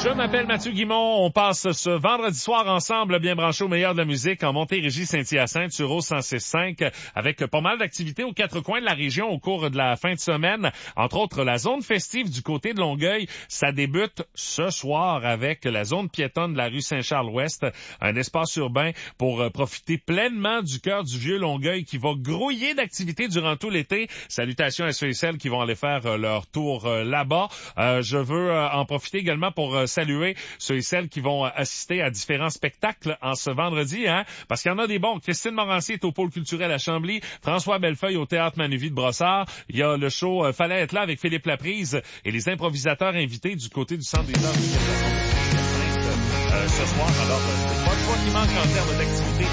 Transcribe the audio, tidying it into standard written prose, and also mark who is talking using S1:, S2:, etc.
S1: Je m'appelle Mathieu Guimont. On passe ce vendredi soir ensemble, bien branché au meilleur de la musique en Montérégie, Saint-Hyacinthe, sur Rose 106.5, avec pas mal d'activités aux quatre coins de la région au cours de la fin de semaine. Entre autres, la zone festive du côté de Longueuil, ça débute ce soir avec la zone piétonne de la rue Saint-Charles-Ouest, un espace urbain pour profiter pleinement du cœur du vieux Longueuil qui va grouiller d'activités durant tout l'été. Salutations à ceux et celles qui vont aller faire leur tour là-bas. Je veux en profiter également pour saluer ceux et celles qui vont assister à différents spectacles en ce vendredi, parce qu'il y en a des bons. Christine Morancier est au pôle culturel à Chambly, François Bellefeuille au Théâtre Manuvie de Brossard. Il y a le show Fallait être là avec Philippe Laprise et les improvisateurs invités du côté du Centre des Arts du ce soir. Alors, c'est pas le choix qui manque en termes d'activité